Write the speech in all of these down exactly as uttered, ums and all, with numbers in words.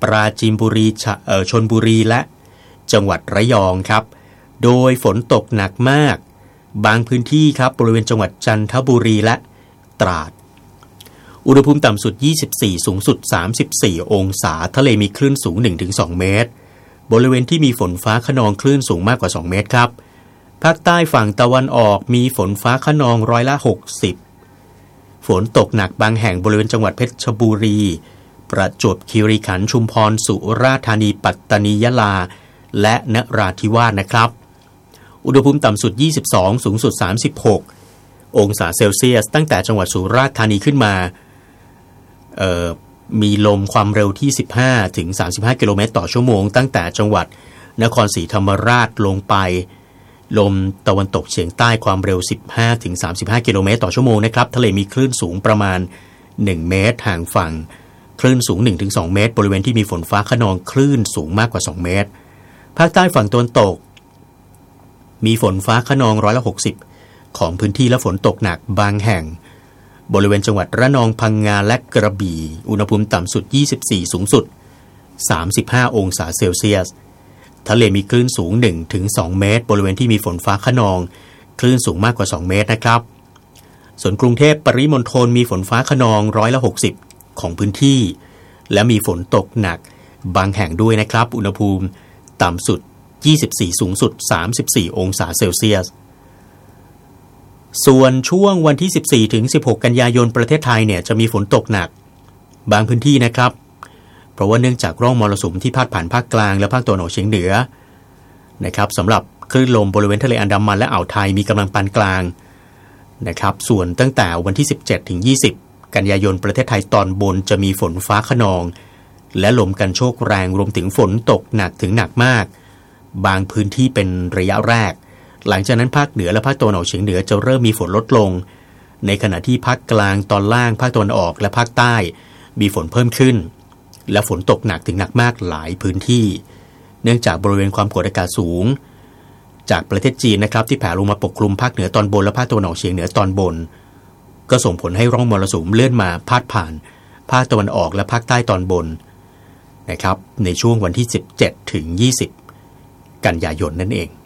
ปราจีนบุรีเอ่อชลบุรีและจังหวัดระยองครับโดยฝนตกหนักมากบางพื้นที่ครับบริเวณจังหวัดจันทบุรีและตราดอุณหภูมิต่ำสุดยี่สิบสี่สูงสุดสามสิบสี่องศาทะเลมีคลื่นสูง หนึ่งถึงสอง เมตรบริเวณที่มีฝนฟ้าคะนองคลื่นสูงมากกว่าสองเมตรครับภาคใต้ฝั่งตะวันออกมีฝนฟ้าคะนองร้อยละหกสิบฝนตกหนักบางแห่งบริเวณจังหวัดเพชรบุรีประจวบคีรีขันธ์ชุมพรสุราษฎร์ธานีปัตตานียะลาและนราธิวาสนะครับอุณหภูมิต่ำสุดยี่สิบสองสูงสุดสามสิบหกองศาเซลเซียสตั้งแต่จังหวัดสุราษฎร์ธานีขึ้นมาเอ่อมีลมความเร็วที่สิบห้าถึงสามสิบห้ากิโลเมตรต่อชั่วโมงตั้งแต่จังหวัดนครศรีธรรมราชลงไปลมตะวันตกเฉียงใต้ความเร็วสิบห้าถึงสามสิบห้ากิโลเมตรต่อชั่วโมงนะครับทะเลมีคลื่นสูงประมาณหนึ่งเมตรห่างฝั่งคลื่นสูง หนึ่งถึงสอง เมตรบริเวณที่มีฝนฟ้าคะนองคลื่นสูงมากกว่าสองเมตรภาคใต้ฝั่งตะวันตกมีฝนฟ้าคะนองร้อยละหกสิบของพื้นที่และฝนตกหนักบางแห่งบริเวณจังหวัดระนองพังงาและกระบี่อุณหภูมิต่ำสุดยี่สิบสี่สูงสุดสามสิบห้าองศาเซลเซียสทะเลมีคลื่นสูง หนึ่งถึงสอง เมตรบริเวณที่มีฝนฟ้าคะนองคลื่นสูงมากกว่าสองเมตรนะครับส่วนกรุงเทพปริมณฑลมีฝนฟ้าคะนองร้อยละหกสิบของพื้นที่และมีฝนตกหนักบางแห่งด้วยนะครับอุณหภูมิต่ำสุดยี่สิบสี่สูงสุดสามสิบสี่องศาเซลเซียสส่วนช่วงวันที่สิบสี่ถึงสิบหกกันยายนประเทศไทยเนี่ยจะมีฝนตกหนักบางพื้นที่นะครับเพราะว่าเนื่องจากร่องมรสุมที่พาดผ่านภาคกลางและภาคตะวันออกเฉียงเหนือนะครับสำหรับคลื่นลมบริเวณทะเลอันดามันและอ่าวไทยมีกำลังปานกลางนะครับส่วนตั้งแต่วันที่สิบเจ็ดถึงยี่สิบกันยายนประเทศไทยตอนบนจะมีฝนฟ้าคะนองและลมกันโชกแรงรวมถึงฝนตกหนักถึงหนักมากบางพื้นที่เป็นระยะแรกหลังจากนั้นภาคเหนือและภาคตะวันออกเฉียงเหนือจะเริ่มมีฝนลดลงในขณะที่ภาคกลางตอนล่างภาคตะวันออกและภาคใต้มีฝนเพิ่มขึ้นและฝนตกหนักถึงหนักมากหลายพื้นที่เนื่องจากบริเวณความกดอากาศสูงจากประเทศจีนนะครับที่แผ่ลงมาปกคลุมภาคเหนือตอนบนและภาคตะวันออกเฉียงเหนือตอนบนก็ส่งผลให้ร่องมรสุมเลื่อนมาพาดผ่านภาคตะวันออกและภาคใต้ตอนบนนะครับในช่วงวันที่สิบเจ็ดถึงยี่สิบกันยายนนั่นเอง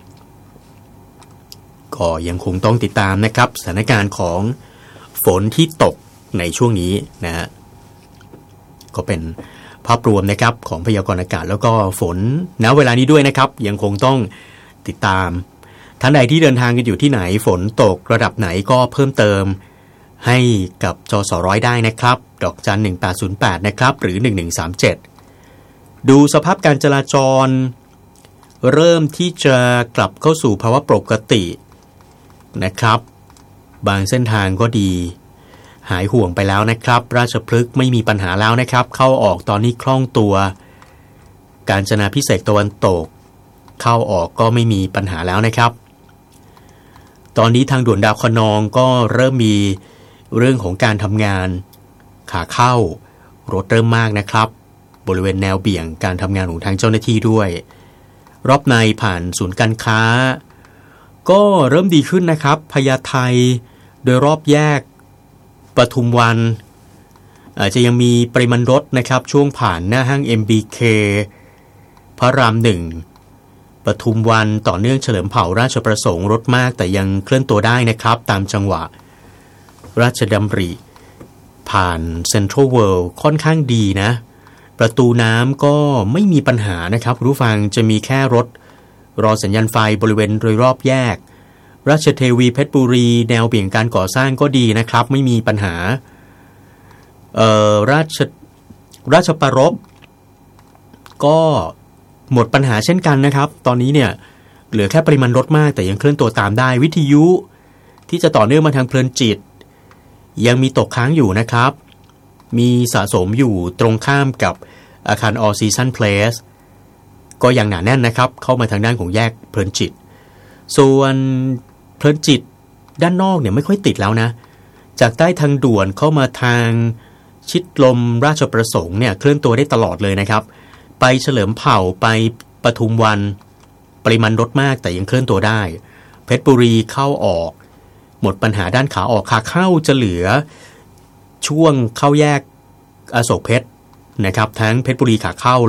ก็ยังคงต้องติดตามนะครับสถานการณ์ของฝนที่ตกในช่วงนี้นะฮะก็เป็นภาพรวมนะครับของพยากรณ์อากาศแล้วก็ฝนณเวลานี้ด้วยนะครับยังคงต้องติดตามท่านใดที่เดินทางกันอยู่ที่ไหนฝนตกระดับไหนก็เพิ่มเติมให้กับจสร้อยได้นะครับดอกจันหนึ่งแปดศูนย์แปดนะครับหรือหนึ่งหนึ่งสามเจ็ดดูสภาพการจราจรเริ่มที่จะกลับเข้าสู่ภาวะปกตินะครับบางเส้นทางก็ดีหายห่วงไปแล้วนะครับราชพฤกษ์ไม่มีปัญหาแล้วนะครับเข้าออกตอนนี้คล่องตัวกาญจนาภิเษกตะวันตกเข้าออกก็ไม่มีปัญหาแล้วนะครับตอนนี้ทางด่วนดาวคะนองก็เริ่มมีเรื่องของการทำงานขาเข้ารถเริ่มมากนะครับบริเวณแนวเบี่ยงการทำงานของทางเจ้าหน้าที่ด้วยรอบในผ่านศูนย์การค้าก็เริ่มดีขึ้นนะครับพญาไทโดยรอบแยกปทุมวันอาจจะยังมีปริมาณรถนะครับช่วงผ่านหน้าห้าง เอ็ม บี เค พระรามหนึ่งปทุมวันต่อเนื่องเฉลิมเผ่าราชประสงค์รถมากแต่ยังเคลื่อนตัวได้นะครับตามจังหวะราชดำริผ่านเซ็นทรัลเวิลด์ค่อนข้างดีนะประตูน้ำก็ไม่มีปัญหานะครับผู้ฟังจะมีแค่รถรอสัญญาณไฟบริเวณโดยรอบแยกราชเทวีเพชรบุรีแนวเบี่ยงการก่อสร้างก็ดีนะครับไม่มีปัญหาเอ่อราชราชปรภก็หมดปัญหาเช่นกันนะครับตอนนี้เนี่ยเหลือแค่ปริมาณรถมากแต่ยังเคลื่อนตัวตามได้วิทยุที่จะต่อเนื่องมาทางเพลินจิตยังมีตกค้างอยู่นะครับมีสะสมอยู่ตรงข้ามกับอาคาร All Season Place ก็ยังหนาแน่นนะครับเข้ามาทางด้านของแยกเพลินจิตส่วนเพลินจิตด้านนอกเนี่ยไม่ค่อยติดแล้วนะจากใต้ทางด่วนเข้ามาทางชิดลมราชประสงค์เนี่ยเคลื่อนตัวได้ตลอดเลยนะครับไปเฉลิมเผ่าไปปทุมวันปริมาณรถมากแต่ยังเคลื่อนตัวได้เพชรบุรีเข้าออกหมดปัญหาด้านขาออกขาเข้าจะเหลือช่วงเข้าแยกอโศกเพชรนะครับทั้งเพชรบุรีขาเข้า